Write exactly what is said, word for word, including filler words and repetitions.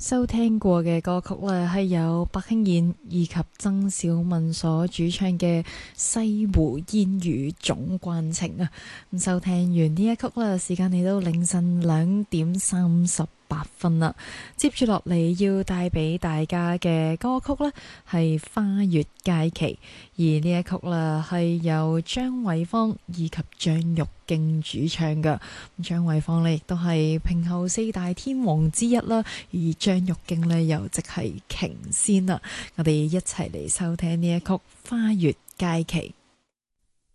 收聽過嘅歌曲呢，係有白興燕以及曾小敏所主唱嘅《西湖煙雨總慣情》啊。咁收聽完呢一曲啦，時間嚟到凌晨兩點三十八分啦。接住落嚟要帶俾大家嘅歌曲呢，係《花月佳期》，而呢一曲啦係由張偉芳以及張玉敬主唱嘅。張偉芳呢亦都係平后四大天王之一啦，而張玉敬呢又即係瓊仙啦。我哋一齊嚟收聽呢一曲《花月佳期》。